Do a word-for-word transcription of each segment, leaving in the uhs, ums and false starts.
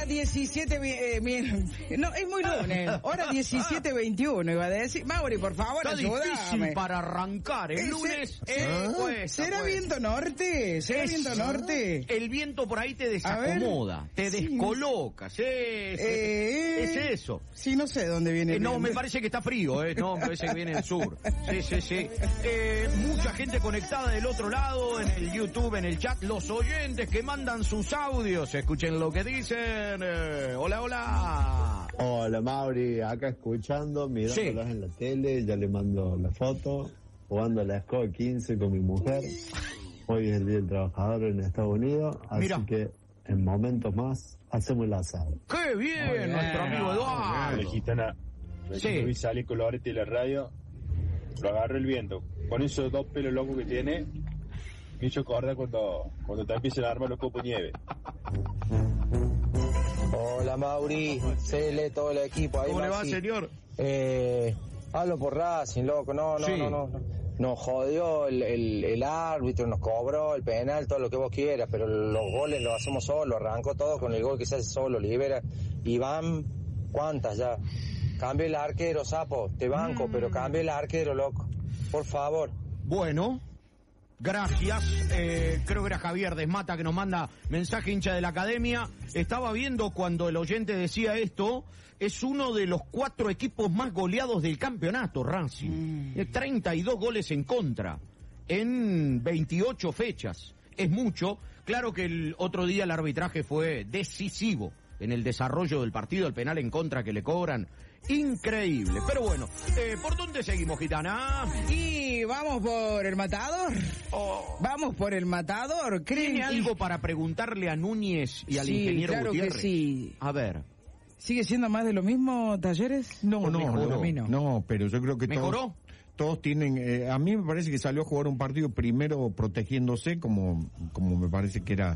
Hora diecisiete, eh, bien, no, es muy lunes. Hora diecisiete veintiuno, iba a decir. Mauri, por favor, Está ayúdame. difícil para arrancar. El Ese- lunes ¿Ah? eh, cuesta, ¿Será cuesta. viento norte? ¿Será Es- viento norte? El viento por ahí te A ver. desacomoda, te Sí. descoloca. Sí, es, Eh, es eso. Sí, no sé dónde viene Eh, el no, viento. me parece que está frío, eh. No, me parece que viene del sur. Sí, sí, sí. Eh, mucha gente conectada del otro lado, en el YouTube, en el chat. Los oyentes que mandan sus audios. Escuchen lo que dicen. Eh, hola, hola. Hola Mauri, acá escuchando, mirándolos en la tele, ya le mando la foto, jugando a la Escoba quince con mi mujer. Hoy es el Día del Trabajador en Estados Unidos, así Mira. que en momentos más hacemos el asado. ¡Qué bien, bien. nuestro amigo La Eduardo! gitana, Sí. sí. Vi salir con Lorete y la radio, lo agarró el viento. Con esos dos pelos locos que tiene, me hizo acordar cuando, cuando te empiezan a armar los copos de nieve. Hola Mauri, Cele, todo el equipo ahí. ¿Cómo le va, Maxi. señor? Eh, hablo por Racing, loco, no, no, Sí. no, no, no. Nos jodió el, el, el árbitro, nos cobró el penal, todo lo que vos quieras, pero los goles los hacemos solos, arrancó todo con el gol que se hace solo, libera. Y van, ¿cuántas ya? Cambia el arquero, sapo, te banco, Mm. pero cambia el arquero, loco. Por favor. Bueno, gracias. Eh, creo que era Javier Desmata que nos manda mensaje, hincha de la academia. Estaba viendo cuando el oyente decía esto, es uno de los cuatro equipos más goleados del campeonato, Racing. Eh, treinta y dos goles en contra en veintiocho fechas. Es mucho. Claro que el otro día el arbitraje fue decisivo en el desarrollo del partido, el penal en contra que le cobran. Increíble. Pero bueno, eh, ¿por dónde seguimos, gitana? Y vamos por el matador. Oh. Vamos por el matador. ¿Creen ¿Tiene que- algo para preguntarle a Núñez y al Sí, ingeniero claro Gutiérrez? que sí. A ver. ¿Sigue siendo más de lo mismo, Talleres? No, ¿O no, mejoró? no, A mí no, no, pero yo creo que ¿Mejoró? todos, todos tienen, eh, a mí me parece que salió a jugar un partido primero protegiéndose, como, como me parece que era,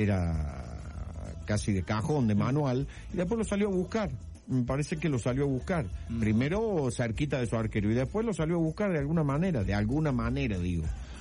era casi de cajón, de manual, y después lo salió a buscar. Me parece que lo salió a buscar. Mm. Primero cerquita de su arquero y después lo salió a buscar de alguna manera, de alguna manera digo.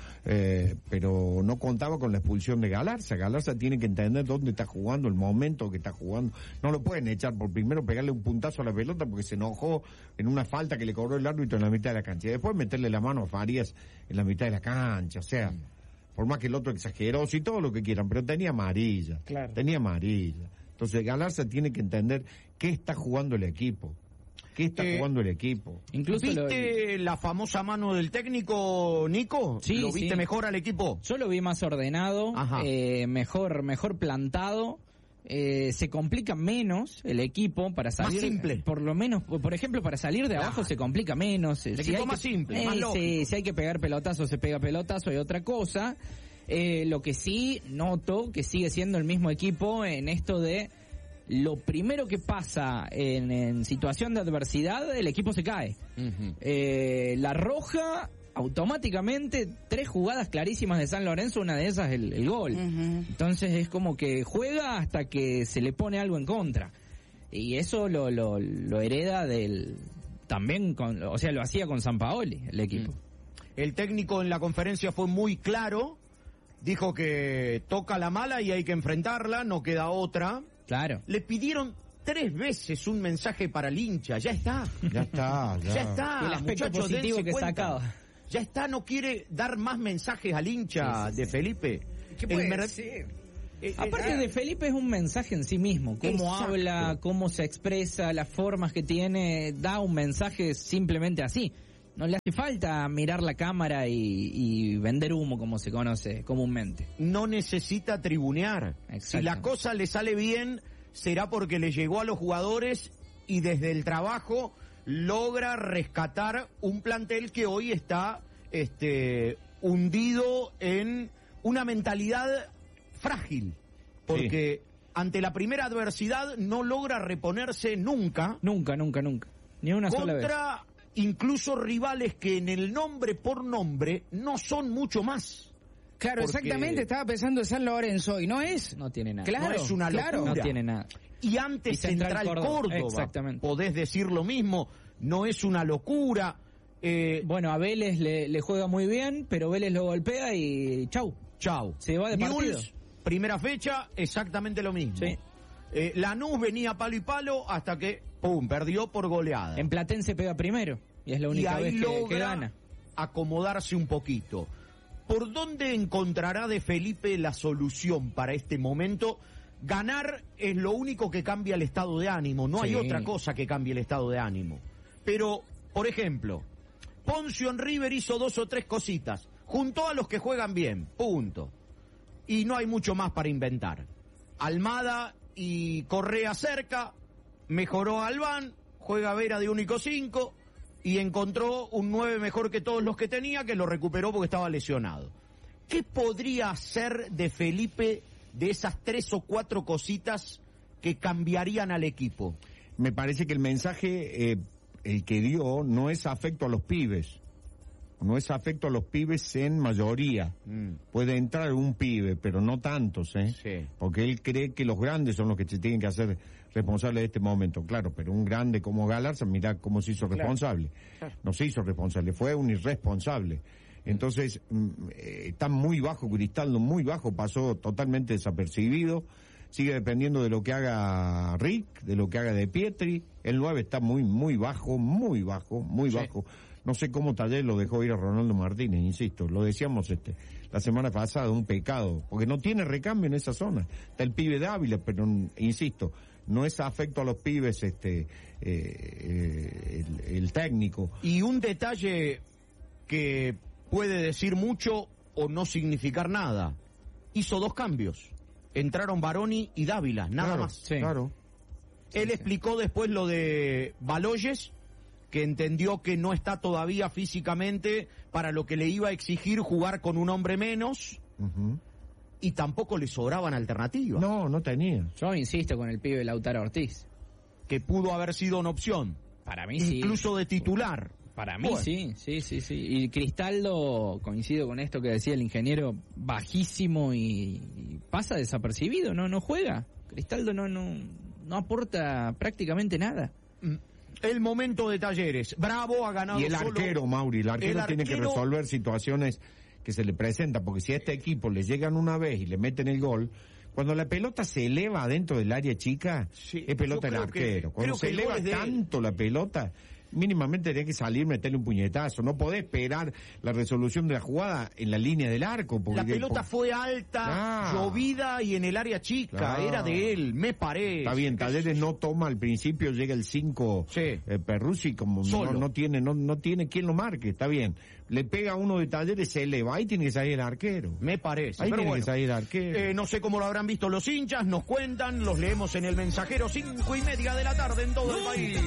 Eh, pero no contaba con la expulsión de Galarza. Galarza tiene que entender dónde está jugando, el momento que está jugando. No lo pueden echar por primero pegarle un puntazo a la pelota porque se enojó en una falta que le cobró el árbitro en la mitad de la cancha. Y después meterle la mano a Farías en la mitad de la cancha. O sea, por más que el otro exageró, sí, todo lo que quieran, pero tenía amarilla. Claro. Tenía amarilla. Entonces Galarza tiene que entender qué está jugando el equipo. ¿Qué está Eh, jugando el equipo? Incluso lo- ¿Viste la famosa mano del técnico, Nico? Sí, ¿Lo viste sí. mejor al equipo? Yo lo vi más ordenado, Ajá. eh, mejor, mejor plantado. Eh, se complica menos el equipo para salir, simple. por lo menos, por ejemplo, para salir de abajo Claro. se complica menos. El Si equipo hay más que- simple, más eh, lógico. si, si hay que pegar pelotazo, se pega pelotazo y otra cosa. Eh, lo que sí noto que sigue siendo el mismo equipo en esto de lo primero que pasa en, en situación de adversidad, el equipo se cae. Ujú. Eh, la roja, automáticamente, tres jugadas clarísimas de San Lorenzo, una de esas el, el gol. Ujú. Entonces es como que juega hasta que se le pone algo en contra. Y eso lo, lo, lo hereda del... También, con, o sea, lo hacía con Sampaoli, el equipo. El técnico en la conferencia fue muy claro. Dijo que toca la mala y hay que enfrentarla, no queda otra. Claro. Le pidieron tres veces un mensaje para el hincha. Ya está. Ya está, ya. Ya está. El aspecto muchachos, positivo dense que cuenta. sacaba. Ya está, no quiere dar más mensajes al hincha de Felipe. ¿Qué El puede mer- decir? Eh, Aparte eh, de Felipe es un mensaje en sí mismo, cómo Exacto. habla, cómo se expresa, las formas que tiene, da un mensaje simplemente así. No le hace falta mirar la cámara y, y vender humo como se conoce comúnmente. no necesita tribunear. Exacto. Si la cosa le sale bien, será porque le llegó a los jugadores y desde el trabajo logra rescatar un plantel que hoy está este hundido en una mentalidad frágil, porque ante la primera adversidad no logra reponerse nunca Nunca, nunca, nunca. Ni una sola vez. contra incluso rivales que en el nombre por nombre no son mucho más. Claro, Porque- exactamente, estaba pensando en San Lorenzo y no es. No tiene nada. Claro, no es una claro. locura. No tiene nada. Y antes Y Central Central, Córdoba, Córdoba, exactamente. podés decir lo mismo, no es una locura. Eh, Bueno, a Vélez le, le juega muy bien, pero Vélez lo golpea y chau. chau. Se va de Newell's, partido. primera fecha, exactamente lo mismo. Sí. Eh, Lanús venía palo y palo hasta que, pum, perdió por goleada. En Platense pega primero, y es la única y ahí vez que, logra que gana. acomodarse un poquito. ¿Por dónde encontrará De Felipe la solución para este momento? Ganar es lo único que cambia el estado de ánimo, no Sí. hay otra cosa que cambie el estado de ánimo. Pero, por ejemplo, Poncio en River hizo dos o tres cositas, juntó a los que juegan bien, punto. Y no hay mucho más para inventar. Almada y Correa cerca, mejoró a Albán, juega Vera de único cinco y encontró un nueve mejor que todos los que tenía, que lo recuperó porque estaba lesionado. ¿Qué podría hacer De Felipe de esas tres o cuatro cositas que cambiarían al equipo? Me parece que el mensaje, eh, el que dio, no es afecto a los pibes. No es afecto a los pibes en mayoría. Mm. Puede entrar un pibe, pero no tantos, ¿eh? Sí. Porque él cree que los grandes son los que se tienen que hacer responsables de este momento. Claro, pero un grande como Galarza, mirá cómo se hizo responsable. Claro. No se hizo responsable, fue un irresponsable. Entonces, mm, eh, está muy bajo Cristaldo, muy bajo, pasó totalmente desapercibido. Sigue dependiendo de lo que haga Rick, de lo que haga De Pietri. El nueve está muy, muy bajo, muy bajo, muy Sí. bajo. No sé cómo Taller lo dejó ir a Ronaldo Martínez, insisto, lo decíamos este la semana pasada, un pecado, porque no tiene recambio en esa zona. Está el pibe de Ávila, pero insisto, no es afecto a los pibes este eh, eh, el, el técnico. Y un detalle que puede decir mucho o no significar nada. Hizo dos cambios. Entraron Baroni y Dávila, nada Claro, más. Sí. Claro. Él sí. explicó después lo de Baloyes, que entendió que no está todavía físicamente para lo que le iba a exigir jugar con un hombre menos, Ujú. y tampoco le sobraban alternativas, No, no tenía. Yo insisto con el pibe Lautaro Ortiz. que pudo haber sido una opción, Para mí sí. incluso de titular. Para mí Bueno. sí, sí, sí, sí. Y Cristaldo, coincido con esto que decía el ingeniero, bajísimo y, y pasa desapercibido, no no juega. Cristaldo no no no aporta prácticamente nada. El momento de Talleres, Bravo ha ganado Y el solo- arquero, Mauri, el arquero, El tiene que arquero- resolver situaciones que se le presentan, porque si a este equipo le llegan una vez y le meten el gol, cuando la pelota se eleva adentro del área chica, Sí, es pelota yo del creo que- arquero. Cuando creo se que el eleva gol es de él. tanto la pelota, mínimamente tenés que salir, meterle un puñetazo. No podés esperar la resolución de la jugada en la línea del arco. Porque La pelota por- fue alta, Ah. llovida y en el área chica, Claro. era de él, me parece. Está bien, qué sé Talleres yo. no toma al principio, llega el cinco Sí. eh, Perruzzi, como no, Solo. no tiene no, no tiene quien lo marque, está bien. Le pega a uno de Talleres, se eleva, ahí tiene que salir el arquero. Me parece. Ahí Pero tiene bueno, que salir el arquero. eh, no sé cómo lo habrán visto los hinchas, nos cuentan, los leemos en el mensajero, cinco y media de la tarde en todo el país.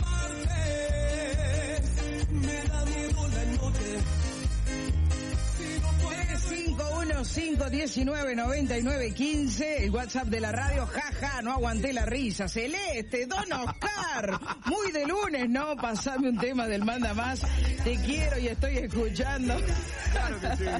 tres cinco uno cinco uno nueve nueve nueve uno cinco, el WhatsApp de la radio, jaja, no aguanté la risa. Celeste, Don Oscar, muy de lunes, ¿no? Pasame un tema del Manda Más, te quiero y estoy escuchando. Claro que sí.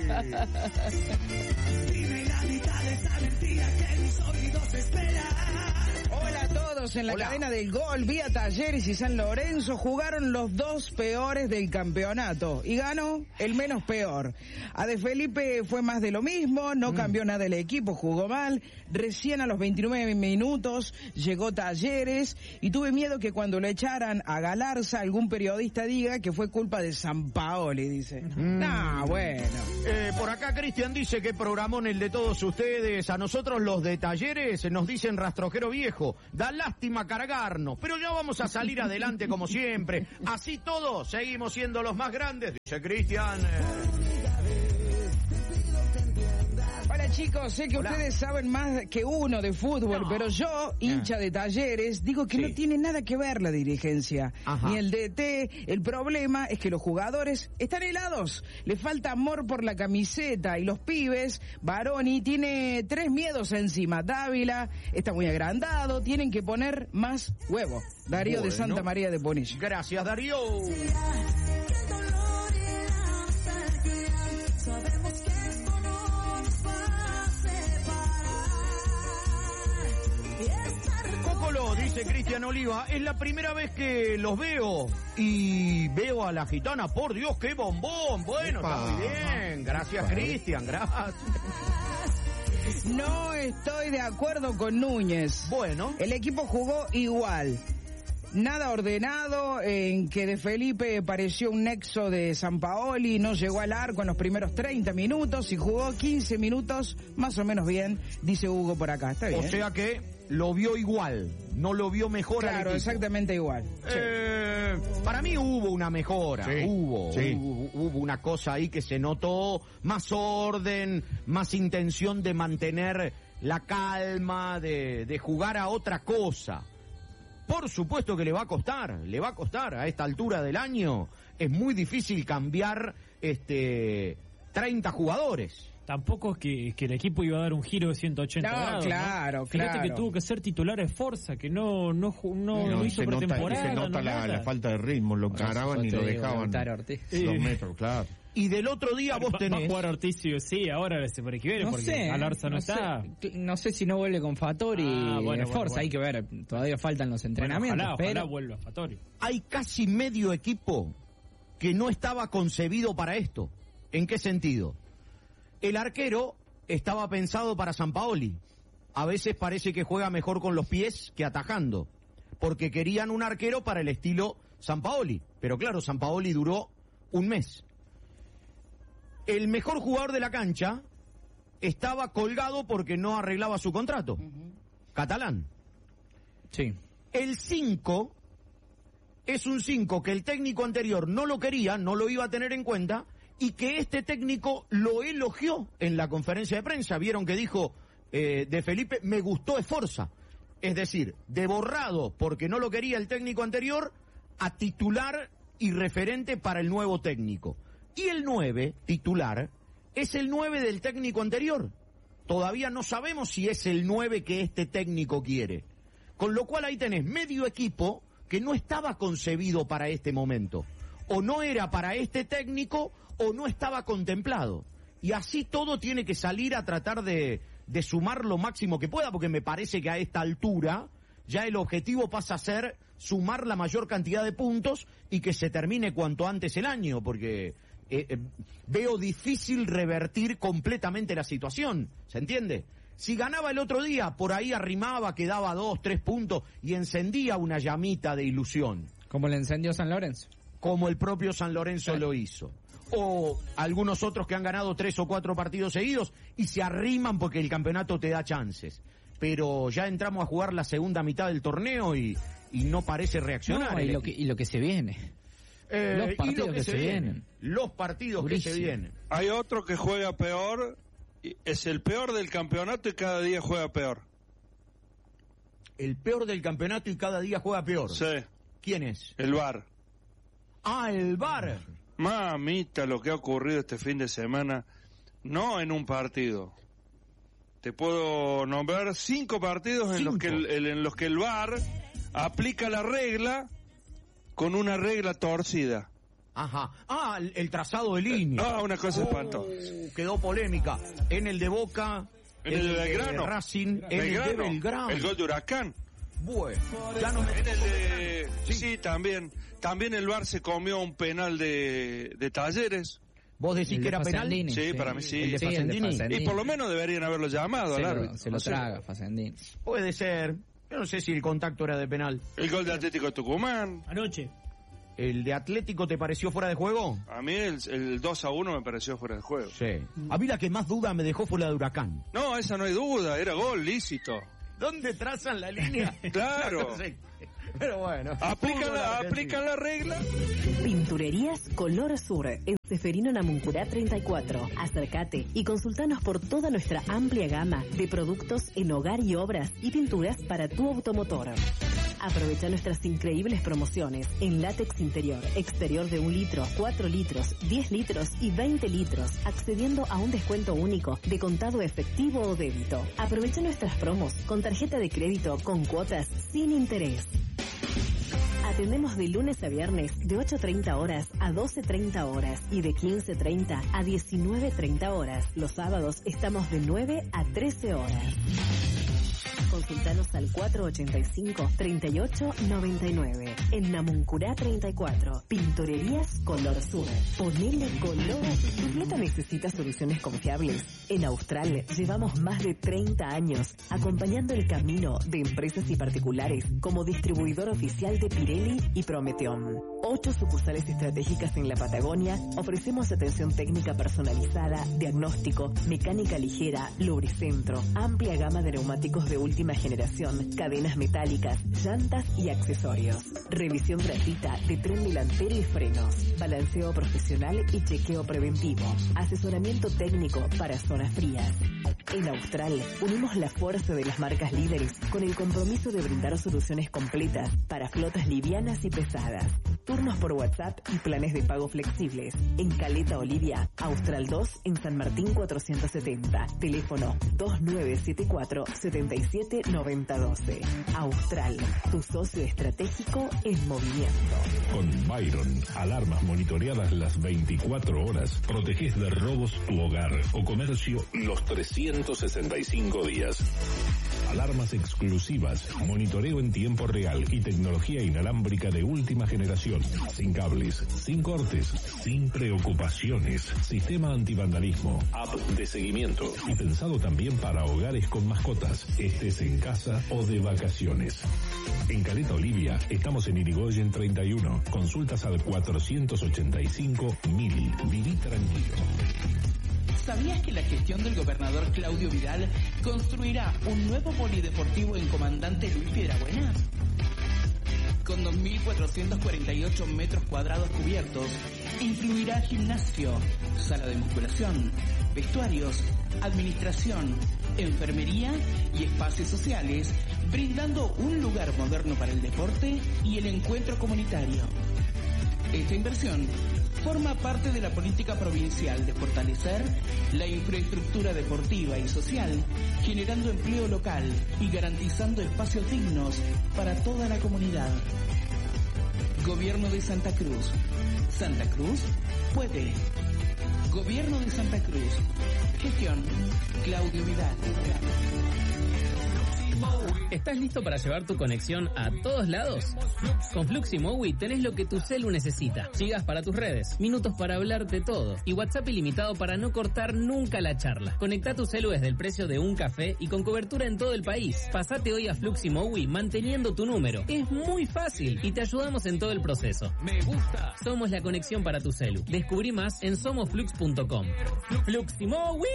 Hola a todos, en la Hola. cadena del gol, vía Talleres y San Lorenzo jugaron los dos peores del campeonato y ganó el menos peor. A De Felipe fue más de lo mismo, no cambió nada el equipo, jugó mal, recién a los veintinueve minutos llegó Talleres y tuve miedo que cuando lo echaran a Galarza algún periodista diga que fue culpa de Sampaoli, dice. No, bueno. Eh, por acá Cristian dice que programón el de todos ustedes. A nosotros los de Talleres nos dicen rastrojero viejo. Da lástima cargarnos, pero ya vamos a salir adelante como siempre. Así todos seguimos siendo los más grandes, dice Cristian. Hola chicos, sé que Hola. ustedes saben más que uno de fútbol, No. pero yo, hincha de Talleres, digo que Sí. no tiene nada que ver la dirigencia, Ajá. ni el D T. El problema es que los jugadores están helados, le falta amor por la camiseta y los pibes, Baroni tiene tres miedos encima, Dávila está muy agrandado, tienen que poner más huevo. Darío de Bueno. Santa María de Bonilla. Gracias, Darío. Cócolo, dice Cristian Oliva, es la primera vez que los veo y veo a la gitana, por Dios, qué bombón. Bueno, Epa. está muy bien. Gracias, Cristian, gracias. No estoy de acuerdo con Núñez. Bueno. El equipo jugó igual. Nada ordenado, en que De Felipe pareció un nexo de Sampaoli, no llegó al arco en los primeros treinta minutos y jugó quince minutos más o menos bien, dice Hugo por acá. Está bien. O sea que lo vio igual, no lo vio mejor. Claro, al equipo. exactamente igual. Eh, para mí hubo una mejora, Sí, hubo, sí. hubo, hubo una cosa ahí que se notó, más orden, más intención de mantener la calma, de, de jugar a otra cosa. Por supuesto que le va a costar, le va a costar a esta altura del año. Es muy difícil cambiar este treinta jugadores. Tampoco es que, que el equipo iba a dar un giro de ciento ochenta No, grados. claro, ¿no? Fíjate claro. que tuvo que ser titular de Forza, que no no ju- no, No, no hizo se nota, pretemporada. se nota no la, nada. la falta de ritmo, lo encaraban y lo dejaban Lautaro Ortiz. dos metros, claro. Y del otro día vos Va, va a tenés... jugar Ortiz sí o sí, ahora la semana que viene, No porque sé, Alarza no, no está. sé, no sé si no vuelve con Fattori Ah, y bueno, Forza, bueno, bueno. hay que ver, todavía faltan los entrenamientos, Bueno, ojalá, pero ojalá vuelva Fattori. Hay casi medio equipo que no estaba concebido para esto. ¿En qué sentido? El arquero estaba pensado para Sampaoli. A veces parece que juega mejor con los pies que atajando, porque querían un arquero para el estilo Sampaoli. Pero claro, Sampaoli duró un mes. El mejor jugador de la cancha estaba colgado porque no arreglaba su contrato. Catalán. sí. El cinco es un cinco que el técnico anterior no lo quería, no lo iba a tener en cuenta, y que este técnico lo elogió en la conferencia de prensa. Vieron que dijo eh, De Felipe, me gustó Esforza. Es decir, de borrado porque no lo quería el técnico anterior, a titular y referente para el nuevo técnico. Y el nueve, titular, es el nueve del técnico anterior. Todavía no sabemos si es el nueve que este técnico quiere. Con lo cual ahí tenés medio equipo que no estaba concebido para este momento. O no era para este técnico o no estaba contemplado. Y así todo tiene que salir a tratar de, de sumar lo máximo que pueda, porque me parece que a esta altura ya el objetivo pasa a ser sumar la mayor cantidad de puntos y que se termine cuanto antes el año, porque eh, eh, veo difícil revertir completamente la situación, ¿se entiende? Si ganaba el otro día, por ahí arrimaba, quedaba dos, tres puntos y encendía una llamita de ilusión. Como le encendió San Lorenzo. Como el propio San Lorenzo lo hizo. O algunos otros que han ganado tres o cuatro partidos seguidos y se arriman porque el campeonato te da chances. Pero ya entramos a jugar la segunda mitad del torneo y, y no parece reaccionar. No, y, el lo que, y lo que se viene. Eh, los y partidos lo que se vienen. Los partidos Durísimo. que se vienen. Hay otro que juega peor, y es el peor del campeonato y cada día juega peor. El peor del campeonato y cada día juega peor. Sí, ¿Quién es? el V A R. Ah, el V A R. Mamita, lo que ha ocurrido este fin de semana, no en un partido. Te puedo nombrar cinco partidos en los que el, el- en los que el V A R aplica la regla con una regla torcida. Ajá. Ah, el, el trazado de línea. Ah, una cosa espantosa. Uh, quedó polémica. En el de Boca, En el de Belgrano. Racing, en el de Belgrano. El gol de Huracán. Bueno, ya no me... En el de... Sí, también. También el V A R se comió un penal de, de Talleres. ¿Vos decís El que de era penal? Facendini. Sí, Sí, para mí sí. el de Sí, el de Facendini. Facendini. Y por lo menos deberían haberlo llamado Se al lo, árbitro. se lo No sé. traga, Facendini. Puede ser. Yo no sé si el contacto era de penal. El gol de Atlético de Tucumán. Anoche. ¿El de Atlético te pareció fuera de juego? A mí el, el dos a uno me pareció fuera de juego. Sí. A mí la que más duda me dejó fue la de Huracán. No, esa no hay duda, era gol lícito. ¿Dónde trazan la línea? Claro. No sé. Pero bueno. Aplican Fútbol la, argentino. aplican la regla. Pinturerías Color Sur, en Seferino Namuncurá treinta y cuatro. Acércate y consultanos por toda nuestra amplia gama de productos en hogar y obras y pinturas para tu automotor. Aprovecha nuestras increíbles promociones en látex interior, exterior de un litro, cuatro litros, diez litros y veinte litros, accediendo a un descuento único de contado efectivo o débito. Aprovecha nuestras promos con tarjeta de crédito con cuotas sin interés. Atendemos de lunes a viernes de ocho treinta horas a doce treinta horas y de quince treinta a diecinueve treinta horas. Los sábados estamos de nueve a trece horas. Consultanos al cuatro ochenta y cinco, treinta y ocho noventa y nueve. En Namuncurá treinta y cuatro. Pinturerías Color Sur. Ponele color. ¿Tu flota necesita soluciones confiables? En Austral llevamos más de treinta años acompañando el camino de empresas y particulares como distribuidor oficial de Pirelli y Prometeon. Ocho sucursales estratégicas en la Patagonia. Ofrecemos atención técnica personalizada, diagnóstico, mecánica ligera, lubricentro, amplia gama de neumáticos de última generación, cadenas metálicas, llantas y accesorios. Revisión gratuita de tren delantero y frenos, balanceo profesional y chequeo preventivo, asesoramiento técnico para zonas frías. En Austral unimos la fuerza de las marcas líderes con el compromiso de brindar soluciones completas para flotas livianas y pesadas. Turnos por WhatsApp y planes de pago flexibles. En Caleta Olivia, Austral dos en San Martín cuatrocientos setenta. Teléfono dos nueve siete cuatro, siete siete nueve cero uno dos. Austral, tu socio estratégico en movimiento. Con Byron, alarmas monitoreadas las veinticuatro horas, proteges de robos tu hogar o comercio los trescientos sesenta y cinco días. Alarmas exclusivas, monitoreo en tiempo real y tecnología inalámbrica de última generación. Sin cables, sin cortes, sin preocupaciones. Sistema antivandalismo, app de seguimiento y pensado también para hogares con mascotas, estés en casa o de vacaciones. En Caleta Olivia estamos en Irigoyen treinta y uno. Consultas al cuatrocientos ochenta y cinco mil. Viví tranquilo. ¿Sabías que la gestión del gobernador Claudio Vidal construirá un nuevo polideportivo en Comandante Luis Piedrabuena? Con dos mil cuatrocientos cuarenta y ocho metros cuadrados cubiertos, incluirá gimnasio, sala de musculación, vestuarios, administración, enfermería y espacios sociales, brindando un lugar moderno para el deporte y el encuentro comunitario. Esta inversión forma parte de la política provincial de fortalecer la infraestructura deportiva y social, generando empleo local y garantizando espacios dignos para toda la comunidad. Gobierno de Santa Cruz. Santa Cruz puede. Gobierno de Santa Cruz. Gestión Claudio Vidal. ¿Estás listo para llevar tu conexión a todos lados? Con Fluximowi tenés lo que tu celu necesita. Gigas para tus redes, minutos para hablar de todo y WhatsApp ilimitado para no cortar nunca la charla. Conecta tu celu desde el precio de un café y con cobertura en todo el país. Pasate hoy a Fluximowi manteniendo tu número. Es muy fácil y te ayudamos en todo el proceso. Me gusta. Somos la conexión para tu celu. Descubrí más en somos flux punto com. Fluximowi.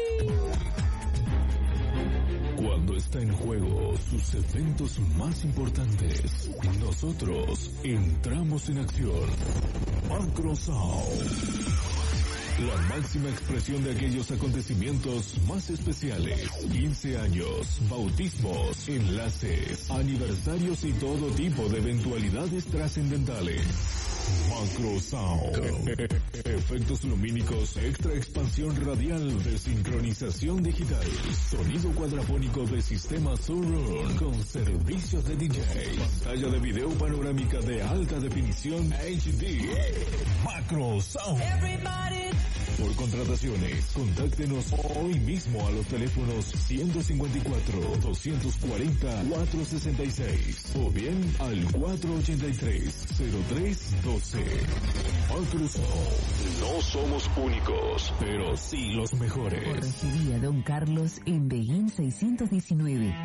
Cuando está en juego sus eventos más importantes, nosotros entramos en acción. Macrosound. La máxima expresión de aquellos acontecimientos más especiales. quince años, bautismos, enlaces, aniversarios y todo tipo de eventualidades trascendentales. Macrosound. Efectos lumínicos, extra expansión radial de sincronización digital. Sonido cuadrafónico de sistema Surround con servicios de D J. Pantalla de video panorámica de alta definición H D. Macrosound. Por contrataciones, contáctenos hoy mismo a los teléfonos ciento cincuenta y cuatro, doscientos cuarenta, cuatrocientos sesenta y seis o bien al cuatrocientos ochenta y tres, cero tres doce. Microsoft. No somos únicos, pero sí los mejores. Forrajería Don Carlos en Beguín seiscientos diecinueve.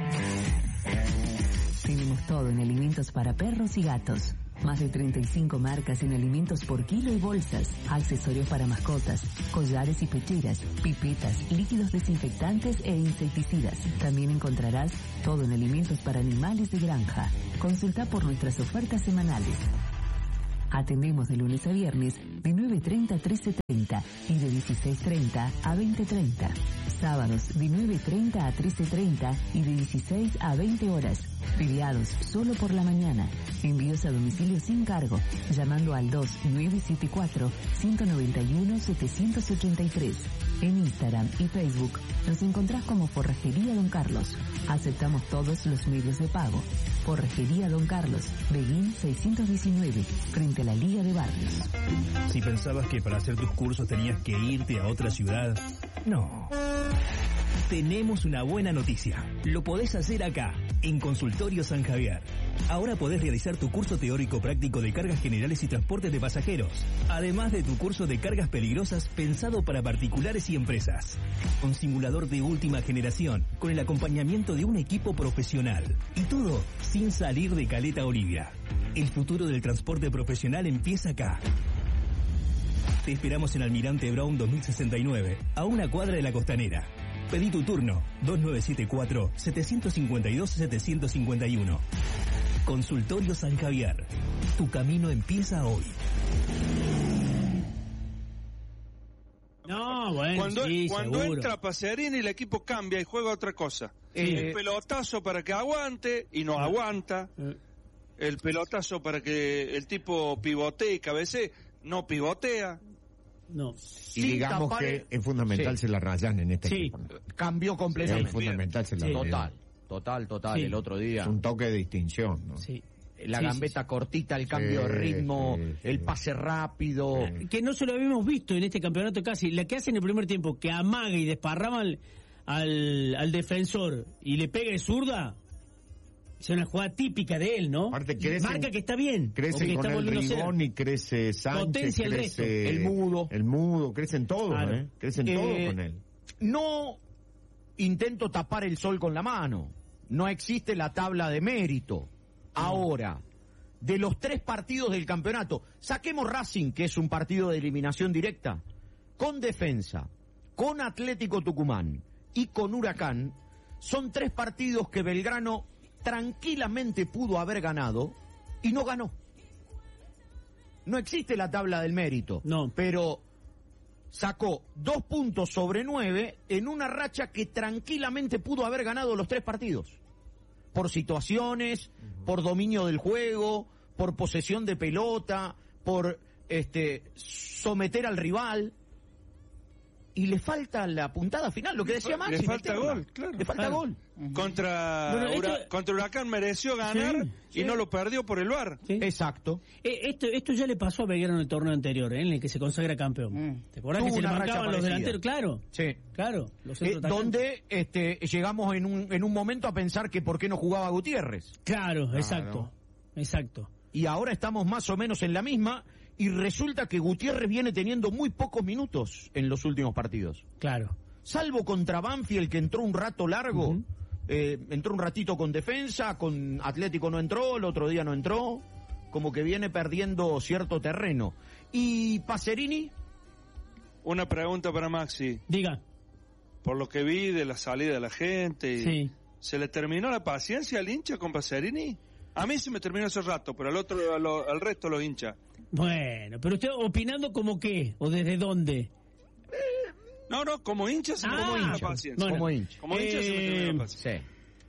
Tenemos todo en alimentos para perros y gatos. Más de treinta y cinco marcas en alimentos por kilo y bolsas, accesorios para mascotas, collares y pecheras, pipetas, líquidos desinfectantes e insecticidas. También encontrarás todo en alimentos para animales de granja. Consulta por nuestras ofertas semanales. Atendemos de lunes a viernes de nueve treinta a trece treinta y de dieciséis treinta a veinte treinta. Sábados de nueve treinta a trece treinta y de dieciséis a veinte horas. Feriados solo por la mañana. Envíos a domicilio sin cargo, llamando al dos nueve siete cuatro, uno nueve uno, siete ocho tres. En Instagram y Facebook nos encontrás como Forrajería Don Carlos. Aceptamos todos los medios de pago. Forrajería Don Carlos, Beguín seiscientos diecinueve, frente a la Liga de Barrios. Si pensabas que para hacer tus cursos tenías que irte a otra ciudad, no. Tenemos una buena noticia. Lo podés hacer acá, en Consultorio San Javier. Ahora podés realizar tu curso teórico práctico de cargas generales y transporte de pasajeros, además de tu curso de cargas peligrosas pensado para particulares y empresas. Un simulador de última generación, con el acompañamiento de un equipo profesional. Y todo sin salir de Caleta Olivia. El futuro del transporte profesional empieza acá. Te esperamos en Almirante Brown dos mil sesenta y nueve, a una cuadra de la Costanera. Pedí tu turno, dos nueve siete cuatro, siete cinco dos, siete cinco uno. Consultorio San Javier. Tu camino empieza hoy. No, bueno, Cuando, sí, cuando seguro. entra Pacerini, el equipo cambia y juega otra cosa. Sí. El pelotazo para que aguante y no aguanta. El pelotazo para que el tipo pivotee y cabecee, no pivotea. No. Y digamos tapar que el- es fundamental Sí. se la rayan en este Sí. equipo. Cambió completamente. Es fundamental se la Sí. rayan. Total, total, total. Sí. El otro día. Es un toque de distinción, ¿no? Sí. La Sí, gambeta sí, sí. cortita, el cambio de Sí, ritmo, sí, el pase rápido. Que no se lo habíamos visto en este campeonato casi. La que hace en el primer tiempo, que amaga y desparrama al, al, al defensor y le pega de zurda, es una jugada típica de él, ¿no? crecen- Marca que está bien. Crece o que con está el volviendo a ser. Ribón y crece Sánchez, Potencia el resto. crece El Mudo. el mudo, crecen todos, Claro. ¿eh? Crecen Eh, todos con él. No intento tapar el sol con la mano. No existe la tabla de mérito. Ahora, de los tres partidos del campeonato, saquemos Racing, que es un partido de eliminación directa, con Defensa, con Atlético Tucumán y con Huracán, son tres partidos que Belgrano tranquilamente pudo haber ganado y no ganó. No existe la tabla del mérito, no. pero sacó dos puntos sobre nueve en una racha que tranquilamente pudo haber ganado los tres partidos. Por situaciones, por dominio del juego, por posesión de pelota, por este someter al rival. Y le falta la puntada final, lo que decía Maxi. Le falta meterla. gol, claro. Le falta Claro. gol. Contra, Bueno, esto- Hura- contra Huracán mereció ganar Sí, y sí. no lo perdió por el V A R. Exacto. Eh, esto, esto ya le pasó a Belgrano en el torneo anterior, ¿eh? En el que se consagra campeón. ¿Te acordás Tuvo que se le una racha marcaban los parecida. delanteros? Claro. Sí. Claro. Los Eh, centroatacantes. donde este, llegamos en un, en un momento a pensar que por qué no jugaba Gutiérrez. Claro, exacto. Exacto. Y ahora estamos más o menos en la misma y resulta que Gutiérrez viene teniendo muy pocos minutos en los últimos partidos. Claro. Salvo contra Banfield, que entró un rato largo, eh, entró un ratito con Defensa, con Atlético no entró, el otro día no entró, como que viene perdiendo cierto terreno. ¿Y Pacerini? Una pregunta para Maxi. Diga. Por lo que vi de la salida de la gente, y- Sí. ¿se le terminó la paciencia al hincha con Pacerini? A mí se me terminó hace rato, pero al otro, a lo- al resto los hinchas. Bueno, pero usted opinando como qué o desde dónde. No, no, como hincha se me Ah, terminó la hincha. paciencia. Bueno, como hincha. Como hincha se me terminó eh, la paciencia.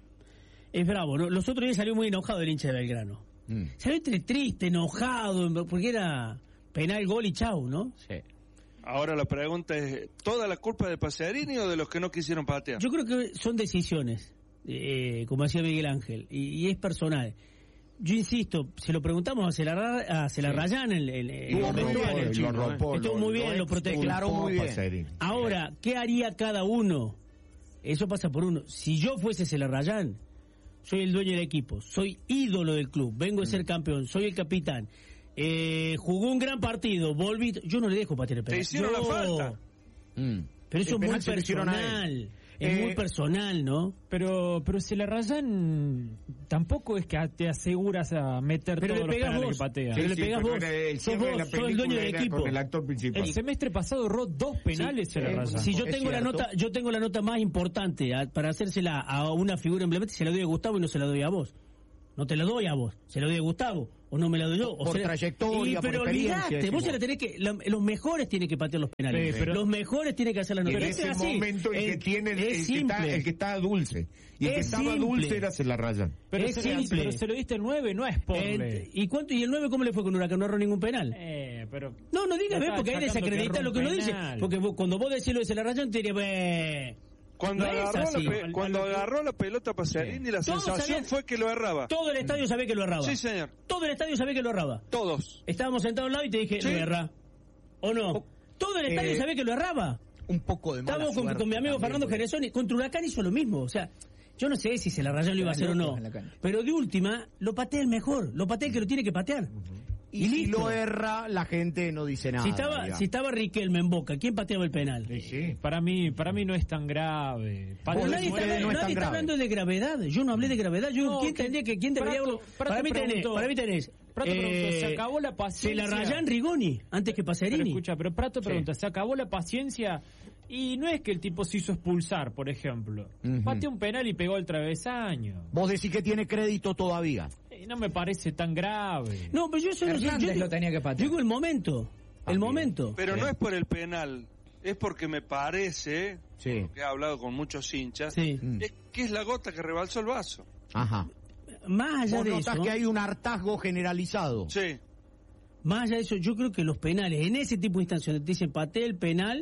Es bravo, ¿no? Los otros días salió muy enojado el hincha de Belgrano. Mm. Salió entre triste, enojado, porque era penal, gol y chau, ¿no? Sí. Ahora la pregunta es, ¿toda la culpa de Pacerini o de los que no quisieron patear? Yo creo que son decisiones, eh, como decía Miguel Ángel, y, y es personal. Yo insisto, se lo preguntamos a Celarra- a Celarrayán en, en, en Lo el vestuario. arropó, lo arropó, Estuvo lo- muy bien, lo lo protegió. expulsó muy bien. Pacerini. Ahora, ¿qué haría cada uno? Eso pasa por uno. Si yo fuese Celarrayán, soy el dueño del equipo, soy ídolo del club, vengo de ser campeón, soy el capitán, eh, jugó un gran partido, volví, yo no le dejo patear el penal. Te hicieron Yo- la falta. Pero eso El es muy penal se lo hicieron a él. personal. Es Eh, muy personal, ¿no? Pero pero si la rayan tampoco es que te aseguras a meter Pero todos le los pegás penales vos. que patea. Pero le pegás vos. Sos vos, sos el dueño del equipo. El semestre pasado erró dos penales Sí, en la eh, rayan. si yo tengo la nota, yo tengo la nota más importante a- para hacérsela a una figura emblemática, se la doy a Gustavo y no se la doy a vos. No te la doy a vos, se la doy a Gustavo o no me la doy yo. O Por se la- trayectoria, Y, por pero experiencia, olvidate, decimos. vos se la tenés que, la- los mejores tienen que patear los penales. Sí, pero- los mejores tienen que hacer la Y nota. en Pero esto ese es así. momento el que Es- tiene el, es el que está, simple. el que está dulce y el que Es estaba simple. dulce era se la rayan. Pero, es se, simple. pero se lo diste el nueve, no es pobre. Eh, ¿Y cuánto y el nueve cómo le fue con Huracán? No erró ningún penal. Eh, pero No, no digas, Ya ¿ves? está Porque ahí sacando que desacredita erró lo un que uno dice. penal. Porque vos- cuando vos decís lo de se la rayan, te diría, "Ve". Cuando, No es agarró, así. la, pe- cuando agarró la pelota Pacerini, la Todos sensación sabían- fue que lo erraba. Todo el estadio sabía que lo erraba. Sí, señor. Todo el estadio sabía que lo erraba. Todos. Estábamos sentados al lado y te dije, Sí. lo erra. ¿O no? Todo el estadio Eh, sabía que lo erraba. un poco de mala Estamos con, suerte con mi amigo también, Fernando porque- Gerezoni, contra Huracán hizo lo mismo, o sea, yo no sé si se la rayaron lo iba a hacer o no, pero de última, lo patea el mejor, lo patea el que lo tiene que patear. Y, Y si listo. lo erra, la gente no dice nada. Si estaba, digamos. si estaba Riquelme en Boca, ¿quién pateaba el penal? Sí, sí. Para mí, para mí no es tan grave. Para Pero mí nadie no está, es- nadie está hablando de gravedad. Yo no hablé de gravedad. Yo, No, ¿quién que- tendría que quién debería Prato- Prato para mí tenés, preguntó- para mí tenés. Prato preguntó, ¿se acabó la Se paciencia? la rayan Rigoni antes que Pero Pacerini. escucha, pero Prato Sí. pregunta, ¿se acabó la paciencia? Y no es que el tipo se hizo expulsar, por ejemplo. Ujú. Pateó un penal y pegó el travesaño. Vos decís que tiene crédito todavía. Eh, No me parece tan grave. No, pero yo eso no sé, Hernández yo- lo tenía que patear. Yo digo el momento. El momento. Pero no es por el penal, es porque me parece, Sí. porque he hablado con muchos hinchas, Sí. es que es la gota que rebalsó el vaso. Ajá. Más allá Vos de notás eso, que hay un hartazgo generalizado. Sí. más allá de eso, yo creo que los penales, en ese tipo de instancias, donde te dicen patea el penal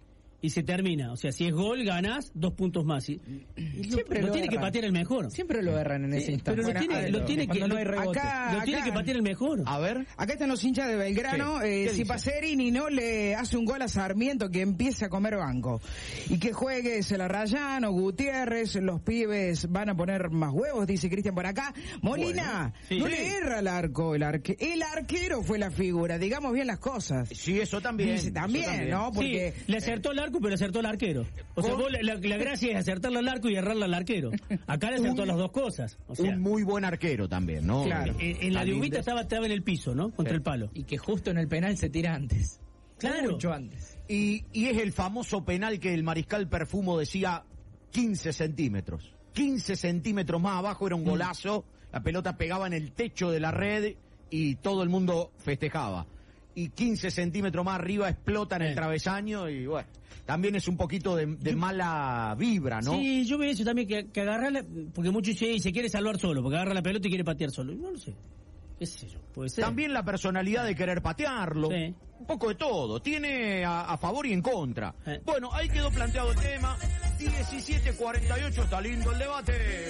y se termina. O sea, si es gol, ganás dos puntos más. Y, y lo, Siempre lo lo tiene que erran. patear el mejor. Siempre lo erran en ese Sí, instante. pero lo tiene, Bueno, lo ah, tiene que, cuando no hay lo- rebote. Acá- lo tiene acá- que patear el mejor. A ver. Acá están los hinchas de Belgrano. Sí. Eh, ¿Qué si dice? Pacerini no le hace un gol a Sarmiento, que empiece a comer banco. Y que juegue Celarrayán o Gutiérrez, los pibes van a poner más huevos, dice Cristian por acá. Molina, sí. no Sí. le erra al arco. El, arque, el arquero fue la figura, digamos bien las cosas. Sí, eso también. Dice, también, eso también. ¿no? Porque Sí, le acertó el arco, pero acertó el arquero. O sea, Con- vos, la, la gracia es acertarle al arco y errarle al arquero. Acá le acertó Un- las dos cosas. O sea, Un muy buen arquero también, ¿no? Claro. en, en la de Galíndez. Ubita estaba, estaba en el piso, ¿no? Contra Sí. el palo. Y que justo en el penal se tira antes. Claro. Mucho antes. Y, y es el famoso penal que el mariscal Perfumo decía quince centímetros. quince centímetros más abajo era un golazo, la pelota pegaba en el techo de la red y todo el mundo festejaba. Y quince centímetros más arriba explota en el Sí. travesaño y bueno, también es un poquito de, de mala vibra, ¿no? Sí, yo veo eso también, que, que agarrarla, porque muchos dicen, se quiere salvar solo, porque agarra la pelota y quiere patear solo. No lo sé. ¿Qué sé yo? Puede ser. También la personalidad de querer patearlo. Sí. Un poco de todo. Tiene a, a favor y en contra. Eh. Bueno, ahí quedó planteado el tema. diecisiete cuarenta y ocho, está lindo el debate.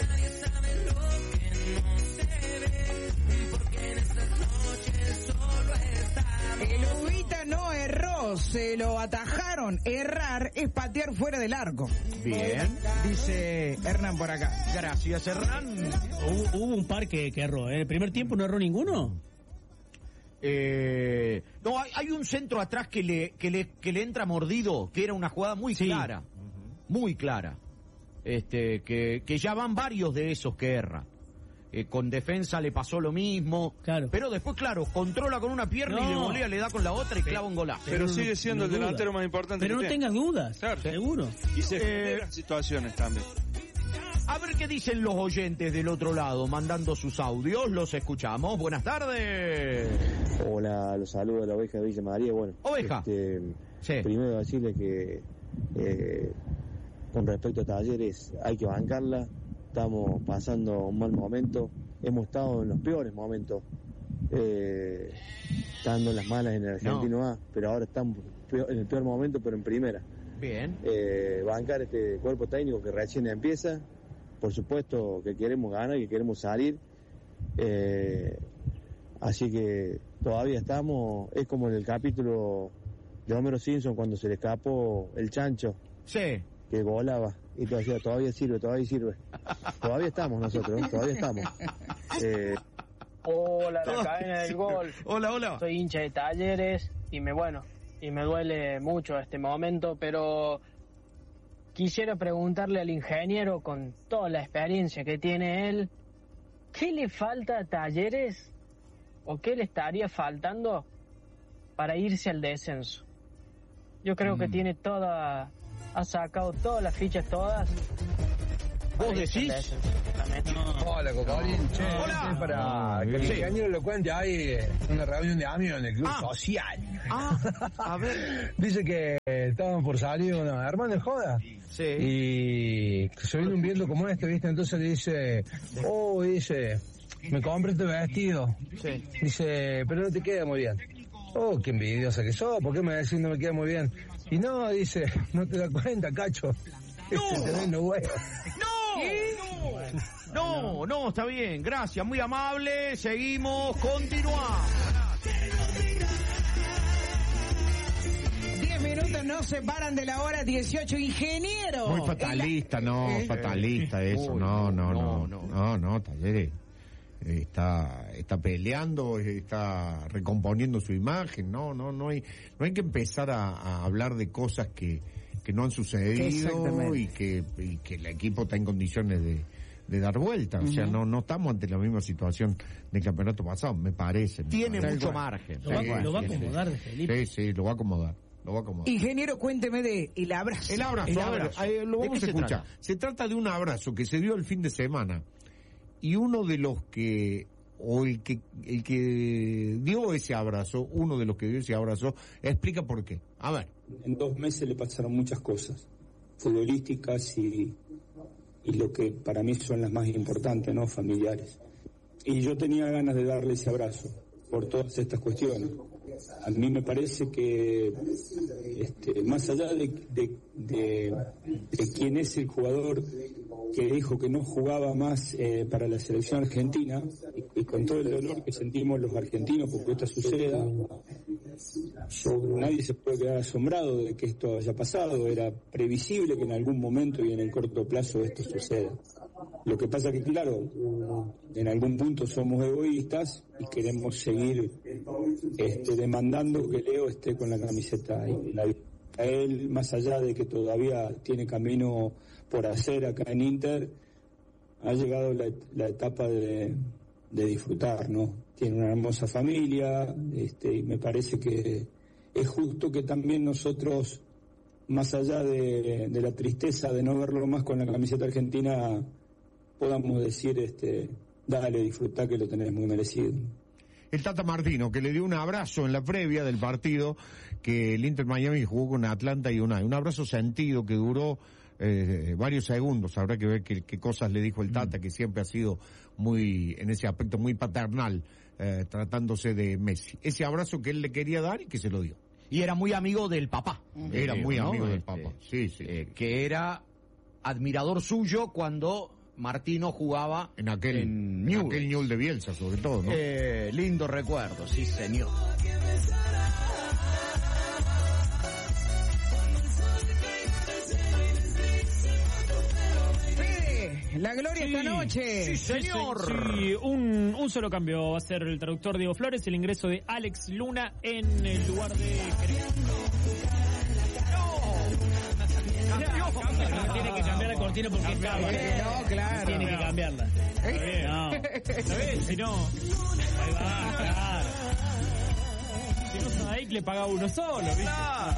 el Ubita no erró, se lo atajaron. Errar es patear fuera del arco. Bien. Dice Hernán por acá. Gracias, Hernán. Hubo, hubo un par que, que erró. ¿eh? ¿El primer tiempo no erró ninguno? Eh, no, hay, hay un centro atrás que le, que le que le entra mordido, que era una jugada muy Sí. clara. Muy clara. Este, que, que ya van varios de esos que erra. Eh, con defensa le pasó lo mismo. Claro. Pero después, claro, controla con una pierna y No. de volea le da con la otra y clava un golazo. Pero sigue siendo no el duda. delantero más importante Pero que no tiene. tengas dudas, Claro. seguro. Y se Eh, generan situaciones también. A ver qué dicen los oyentes del otro lado, mandando sus audios. Los escuchamos. Buenas tardes. Hola, los saludo de la oveja de Villa María. Bueno, Oveja. este, Sí. primero decirle que eh, con respecto a Talleres hay que bancarla. Estamos pasando un mal momento. Hemos estado en los peores momentos, eh, estando en las malas en el Argentino A, pero ahora estamos peor- en el peor momento, pero en primera. Bien. Eh, bancar este cuerpo técnico que recién empieza. Por supuesto que queremos ganar, que queremos salir. Eh, así que todavía estamos, es como en el capítulo de Homero Simpson cuando se le escapó el chancho Sí. que volaba y todavía, todavía sirve, todavía sirve. Todavía estamos nosotros, ¿eh? Todavía estamos. Eh, Hola, la cadena del gol. Hola, hola. Soy hincha de Talleres y me bueno, y me duele mucho este momento, pero quisiera preguntarle al ingeniero con toda la experiencia que tiene él, ¿qué le falta a Talleres o qué le estaría faltando para irse al descenso? Yo creo que tiene toda, ha sacado todas las fichas todas. ¿Vos para irse al decís? descenso, claramente. Hola, Cocorín. Che, Hola. es para que el Sí. ingeniero lo cuente ahí en una reunión de amigos en el club Ah. social. Ah, a ver. Dice que estaban por salir unos hermanos de joda. Sí. Y se viene un viento como este, ¿viste? Entonces le dice, oh, dice, me compré este vestido. Sí. Dice, pero no te queda muy bien. Oh, qué envidiosa que sos, ¿por qué me decís no me queda muy bien? Y no, dice, no te das cuenta, cacho. No. Te ven los huevos. No, no, no, está bien, gracias, muy amable, seguimos, continuamos. diez minutos nos separan de la hora dieciocho. Ingeniero. Muy fatalista, no, ¿Eh? fatalista eso, Uy, no, no, no, no, no, no, Talleres está, está peleando, está recomponiendo su imagen, no, no, no hay, no hay que empezar a, a hablar de cosas que, que no han sucedido y que, y que el equipo está en condiciones de, de dar vuelta, uh-huh. o sea, no, no estamos ante la misma situación del campeonato pasado, me parece. Tiene me mucho parece. margen. Lo va, lo va a acomodar, de Felipe. Sí, sí, lo va a acomodar. Lo va a acomodar. Ingeniero, cuénteme de el abrazo. El abrazo, el a ver, abrazo. eh, lo vamos a escuchar. Trata? Se trata de un abrazo que se dio el fin de semana y uno de los que, o el que, el que dio ese abrazo, uno de los que dio ese abrazo, explica por qué. A ver. En dos meses le pasaron muchas cosas, futbolísticas y, y lo que para mí son las más importantes, ¿no? Familiares. Y yo tenía ganas de darle ese abrazo por todas estas cuestiones. A mí me parece que este, más allá de, de, de, de quién es el jugador que dijo que no jugaba más eh, para la selección argentina, y, y con todo el dolor que sentimos los argentinos porque esto suceda, yo, nadie se puede quedar asombrado de que esto haya pasado. Era previsible que en algún momento y en el corto plazo esto suceda. Lo que pasa que, claro, en algún punto somos egoístas y queremos seguir este, demandando que Leo esté con la camiseta y la, a él, más allá de que todavía tiene camino por hacer acá en Inter, ha llegado la, la etapa de, de disfrutar, ¿no? Tiene una hermosa familia, este, y me parece que es justo que también nosotros, más allá de, de la tristeza de no verlo más con la camiseta argentina, podamos decir, este, dale, disfrutá que lo tenés muy merecido. El Tata Martino, que le dio un abrazo en la previa del partido que el Inter Miami jugó con Atlanta y Unai. Un abrazo sentido que duró eh, varios segundos. Habrá que ver qué, qué cosas le dijo el Tata, que siempre ha sido muy, en ese aspecto, muy paternal, eh, tratándose de Messi. Ese abrazo que él le quería dar y que se lo dio. Y era muy amigo del papá. Era muy ¿no? amigo del este, papá, sí, sí. Eh, que era admirador suyo cuando Martino jugaba en aquel en Newell's, en aquel Newell's de Bielsa, sobre todo, ¿no? Eh, lindo recuerdo, sí, señor. Fede, la gloria Sí, esta noche. Sí, señor. Sí, un, un solo cambio va a ser el traductor Diego Flores, el ingreso de Alex Luna en el lugar de Jerez. No, tiene que cambiar la cortina porque es sábado. No, claro. Tiene que cambiarla. Está bien, no. Está bien, si no. Ahí va, claro. Si no está ahí, le paga uno solo, ¿viste? Claro.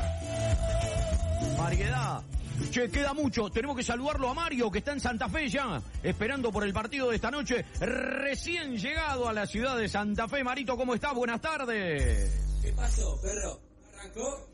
Variedad. Che, queda mucho. Tenemos que saludarlo a Mario, que está en Santa Fe ya, esperando por el partido de esta noche. Recién llegado a la ciudad de Santa Fe. Marito, ¿cómo estás? Buenas tardes. ¿Qué pasó, perro? ¿Arrancó?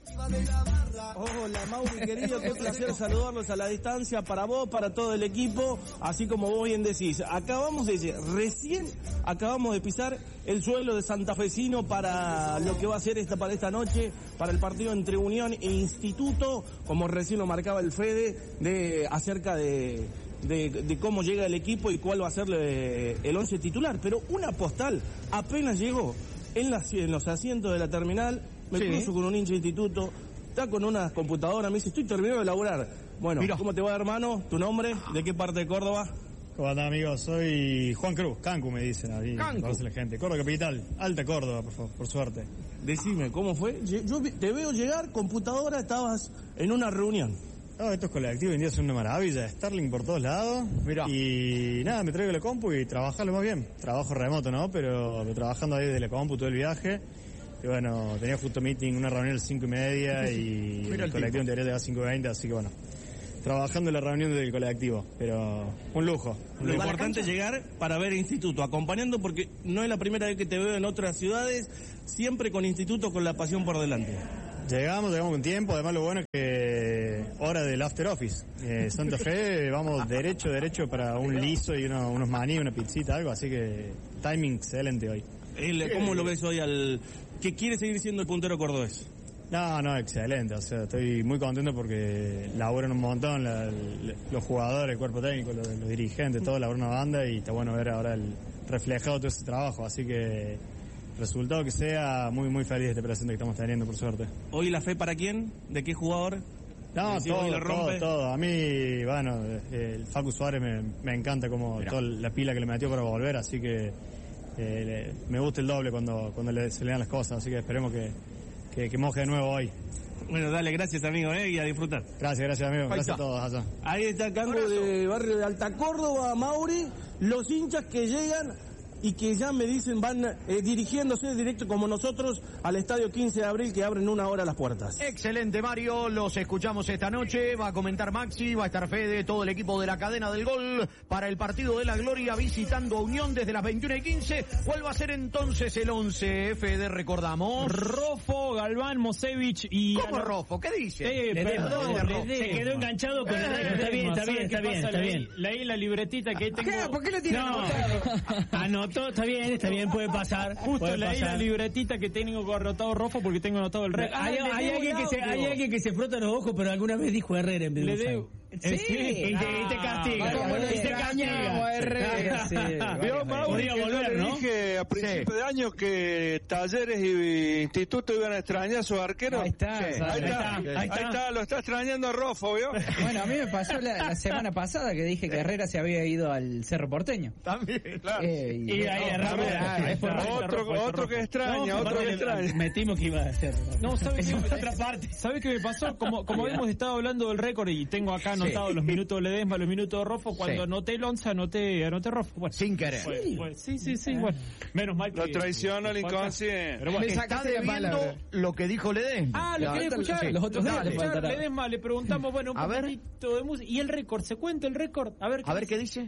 Hola Mauri querido, qué placer saludarlos a la distancia para vos, para todo el equipo, así como vos bien decís. Acabamos de decir, recién acabamos de pisar el suelo de santafesino para lo que va a ser esta para esta noche, para el partido entre Unión e Instituto, como recién lo marcaba el Fede, de acerca de De, de cómo llega el equipo y cuál va a ser le, el once titular. Pero una postal apenas llegó en, la, en los asientos de la terminal, me sí. cruzo con un hincha de Instituto, está con una computadora, me dice, estoy terminando de laburar. Bueno, Mira. ¿Cómo te va, hermano? ¿Tu nombre? ¿De qué parte de Córdoba? ¿Cómo andás, amigo? Soy Juan Cruz, Cancu me dicen ahí. Cancu. La gente. Córdoba Capital, Alta Córdoba, por favor, por suerte. Decime, ¿cómo fue? Yo te veo llegar, computadora, estabas en una reunión. No, estos colectivos hoy en día son una maravilla, Starlink por todos lados. Mirá. Y nada, me traigo la compu y trabajarlo más bien. Trabajo remoto, ¿no? Pero trabajando ahí desde la compu todo el viaje. Y bueno, tenía justo meeting, una reunión a las cinco y media y el, el colectivo en teoría llega a las cinco y veinte, así que bueno. Trabajando en la reunión del colectivo, pero un lujo. Un Lo lujo. importante es llegar para ver Instituto, acompañando, porque no es la primera vez que te veo en otras ciudades, siempre con Instituto, con la pasión por delante. Llegamos, llegamos con tiempo, además lo bueno es que hora del after office. Eh, Santa Fe, vamos derecho, derecho para un liso y uno, unos maní, una pizzita, algo, así que timing excelente hoy. El, ¿Cómo lo ves hoy al que quiere seguir siendo el puntero cordobés? No, no, excelente, o sea, estoy muy contento porque laburan un montón la, la, los jugadores, el cuerpo técnico, los, los dirigentes, todo laburan una banda y está bueno ver ahora el reflejado todo ese trabajo, así que resultado que sea, muy muy feliz de este presente que estamos teniendo, por suerte. ¿Hoy la fe para quién? ¿De qué jugador? No, Sí, todo, hoy la rompe. todo, todo. A mí, bueno, eh, el Facu Suárez me, me encanta como Mirá. toda la pila que le metió para volver, así que eh, le- me gusta el doble cuando, cuando le, se le dan las cosas, así que esperemos que, que, que moje de nuevo hoy. Bueno, dale, gracias amigo, eh, y a disfrutar. Gracias, gracias amigo, Ahí gracias está. a todos allá. Ahí está el cango de barrio de Alta Córdoba, Mauri, los hinchas que llegan y que ya me dicen van eh, dirigiéndose directo como nosotros al estadio quince de abril que abren una hora las puertas. Excelente, Mario. Los escuchamos esta noche. Va a comentar Maxi, va a estar Fede, todo el equipo de la cadena del gol para el partido de la Gloria visitando a Unión desde las veintiuna y quince. ¿Cuál va a ser entonces el once, Fede? Recordamos. Rofo, Galván, Mosevich y... ¿Cómo Rofo? ¿Qué dice? Eh, Ledesma, perdón, Ledesma. Ledesma. Se quedó enganchado con el Eh, Está bien, está ¿sabe bien, está qué bien, está pasa? bien, Leí- está bien. Leí la libretita que ahí tengo... ¿Qué? ¿Por qué lo tiene No. anotado? Anotó, está bien, está bien, puede pasar. Justo puede leí pasar. la libretita que tengo anotado Rofo porque tengo anotado el récord. Hay, hay alguien que se, hay alguien que se frota los ojos, pero alguna vez dijo Herrera en vez de Le Gonzalo. debo- Sí, Sí. y te, y te Ah, castiga. ¿cómo lo y te extrañamos, castiga. Herrera? Sí, Vio, Mauri, Podría que yo volver, le ¿no? dije a principio de año que Talleres y Instituto iban a extrañar a sus arqueros. Ahí está, ahí, ahí está, está, ahí está, lo está extrañando a Rofo, ¿vio? Bueno, a mí me pasó la, la semana pasada que dije que Herrera se había ido al Cerro Porteño. También, claro. Eh, y, Y ahí erramos. Ah, es por Otro, Rofo, otro Rofo. que extraña, No, otro que aparte, extraña. metimos que iba a hacer. No, ¿sabes Eso qué? fue otra parte. ¿Sabes qué me pasó? Como, como hemos estado hablando del récord y tengo acá anotados Sí. los minutos de Ledesma, los minutos de Rofo, cuando Sí. anoté el once, anoté, anoté Rofo. Bueno, Sin querer. pues, pues, sí, sí, sí, bueno. Menos mal que... Lo traiciona el que fue acá. inconsciente. Pero bueno. Me Está sacaste la debiendo palabra. lo que dijo Ledesma. Ah, lo quería escuchar. Sí. Los otros Lo días quería le escuchar. faltará. Ledesma, le preguntamos, bueno, un A ver. poquitito de música. ¿Y el récord? ¿Se cuenta el récord? A ver, A ver qué dice.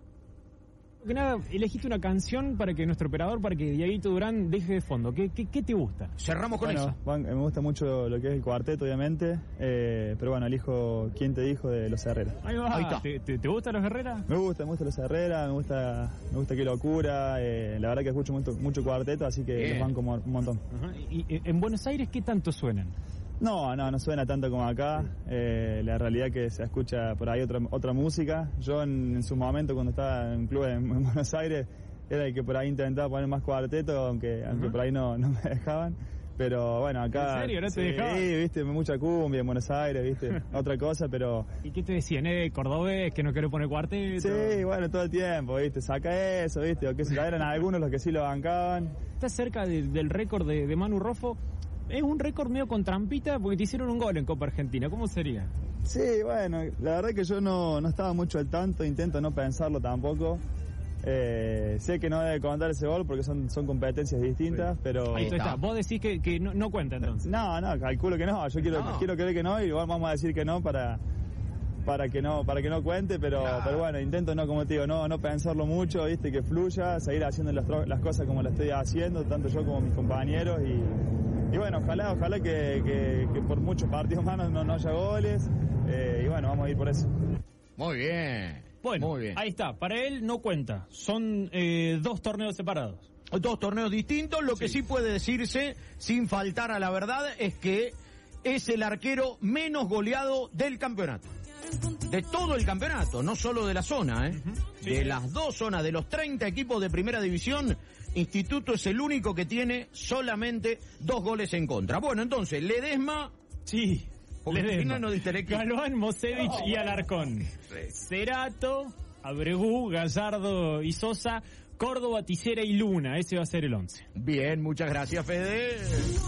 que nada, elegiste una canción para que nuestro operador, para que Dieguito Durán deje de fondo. ¿Qué, qué, qué te gusta? Cerramos con Bueno, eso. Juan, me gusta mucho lo que es el cuarteto, obviamente, eh, pero bueno, elijo ¿Quién te dijo? De Los Herrera. Ahí va. Ahí está. ¿Te, te, te gustan los Herrera? Me gusta, me gusta Los Herrera, me gusta, me gusta Qué Locura, eh, la verdad que escucho mucho, mucho cuarteto, así que Bien. los banco un montón. Ajá. ¿Y, y en Buenos Aires qué tanto suenan? No, no, no suena tanto como acá. Eh, la realidad que se escucha por ahí otra otra música. Yo en, en su momento cuando estaba en club en, en Buenos Aires era el que por ahí intentaba poner más cuarteto, aunque aunque por ahí no, no me dejaban. Pero bueno, acá... ¿En serio? ¿No te sí, dejaban? Sí, viste, mucha cumbia en Buenos Aires, viste, otra cosa, pero... ¿Y qué te decían? ¿Eh, cordobés, que no quiero poner cuarteto? Sí, bueno, todo el tiempo, viste, saca eso, viste, o qué sé yo, eran algunos los que sí lo bancaban. Estás cerca de- del récord de, de Manu Rofo. Es un récord medio con trampita porque te hicieron un gol en Copa Argentina. ¿Cómo sería? Sí, bueno, la verdad que yo no, no estaba mucho al tanto, intento no pensarlo tampoco. Eh, sé que no debe contar ese gol porque son, son competencias distintas, pero... Ahí está. Vos decís que, que no, no cuenta entonces. No, no, calculo que no, yo quiero, No. quiero creer que no, y igual vamos a decir que no para para que no para que no cuente, pero pero bueno, intento no, como te digo, no no pensarlo mucho, viste, que fluya, seguir haciendo las, tro- las cosas como las estoy haciendo, tanto yo como mis compañeros, y, y bueno, ojalá ojalá que, que, que por muchos partidos más no, no haya goles, eh, y bueno, vamos a ir por eso. Muy bien. Bueno, Muy bien. ahí está. Para él no cuenta. Son eh, dos torneos separados. Dos torneos distintos. Lo que sí puede decirse, sin faltar a la verdad, es que es el arquero menos goleado del campeonato. De todo el campeonato, no solo de la zona, ¿eh? Sí, de sí. las dos zonas, de los treinta equipos de primera división, Instituto es el único que tiene solamente dos goles en contra. Bueno, entonces, Ledesma... Sí. Porque Ledesma. si no, no diste el equipo. Galván, Mosevich y Alarcón. Cerato, Abregú, Gallardo y Sosa, Córdoba, Tisera y Luna. Ese va a ser el once. Bien, muchas gracias, Fede.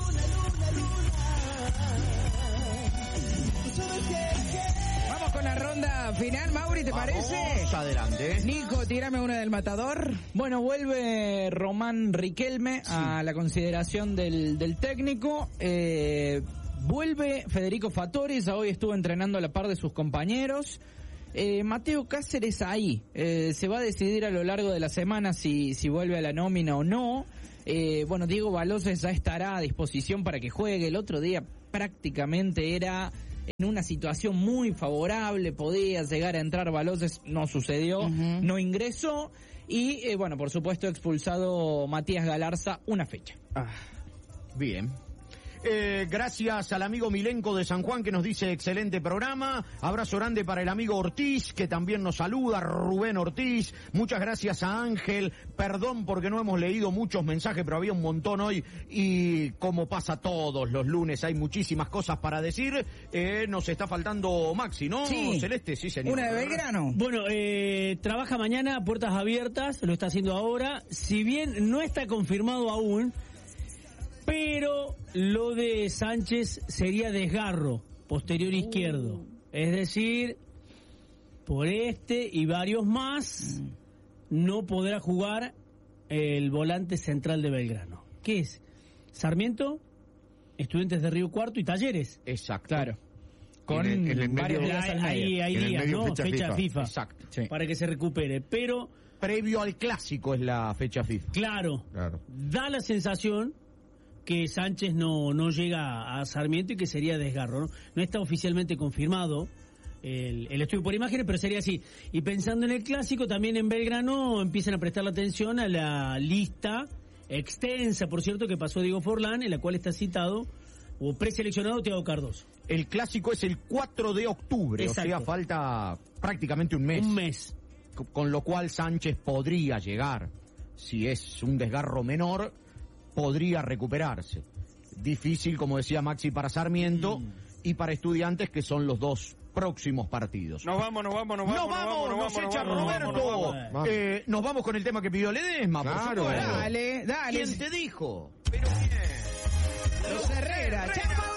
Vamos con la ronda final, Mauri, ¿te parece? Vamos, adelante. Nico, tírame una del matador. Bueno, vuelve Román Riquelme a la consideración del, del técnico. Eh, vuelve Federico Fattori, ya hoy estuvo entrenando a la par de sus compañeros. Eh, Mateo Cáceres ahí. Eh, se va a decidir a lo largo de la semana si, si vuelve a la nómina o no. Eh, bueno, Diego Baloses ya estará a disposición para que juegue. El otro día prácticamente era en una situación muy favorable, podía llegar a entrar Baloses, no sucedió, uh-huh. no ingresó. Y eh, bueno, por supuesto expulsado Matías Galarza una fecha. Ah, bien. Eh, gracias al amigo Milenko de San Juan que nos dice excelente programa. Abrazo grande para el amigo Ortiz que también nos saluda, Rubén Ortiz. Muchas gracias a Ángel. Perdón porque no hemos leído muchos mensajes, pero había un montón hoy y como pasa todos los lunes hay muchísimas cosas para decir. Eh, nos está faltando Maxi, ¿no? Sí. Celeste, sí señor. Una de Belgrano. Bueno, eh, trabaja mañana, puertas abiertas, lo está haciendo ahora. Si bien no está confirmado aún, pero lo de Sánchez sería desgarro posterior izquierdo. Es decir, por este y varios más, no podrá jugar el volante central de Belgrano. ¿Qué es? Sarmiento, Estudiantes de Río Cuarto y Talleres. Exacto. Claro. Con en el, en el varios medio, días al medio. Hay, hay en el días, medio ¿no? fecha, Fecha FIFA. FIFA. Exacto. Sí. Para que se recupere. Pero, Previo al clásico es la fecha FIFA. claro, Claro. da la sensación que Sánchez no, no llega a Sarmiento y que sería desgarro, ¿no? No está oficialmente confirmado el, el estudio por imágenes, pero sería así. Y pensando en el clásico, también en Belgrano empiezan a prestar la atención a la lista extensa, por cierto, que pasó Diego Forlán, en la cual está citado o preseleccionado Thiago Cardoso. El clásico es el cuatro de octubre, Exacto. o sea, falta prácticamente un mes. Un mes. Con lo cual Sánchez podría llegar, si es un desgarro menor, podría recuperarse. Difícil, como decía Maxi, para Sarmiento mm. y para Estudiantes, que son los dos próximos partidos. Nos vamos, nos vamos, nos vamos. ¡Nos vamos! ¡Nos, nos echa vamos, Roberto! Nos vamos, nos vamos. Eh, nos vamos con el tema que pidió Ledesma, por Claro. supuesto. Dale, dale. ¿Quién te dijo? Pero bien. Los Herrera. ¡Chao!